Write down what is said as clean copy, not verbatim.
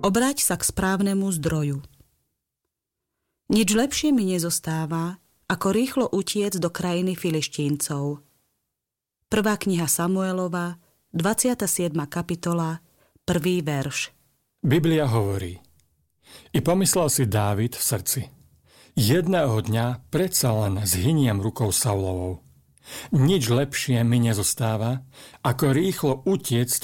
Obráť sa k správnemu zdroju. Nič lepšie mi nezostáva, ako rýchlo utiec do krajiny Filištíncov. 1. kniha Samuelova, 27. kapitola, 1. verš. Biblia hovorí: I pomyslel si Dávid v srdci: jedného dňa predsa len zhyniem rukou Saulovou. Nič lepšie mi nezostáva, ako rýchlo utiecť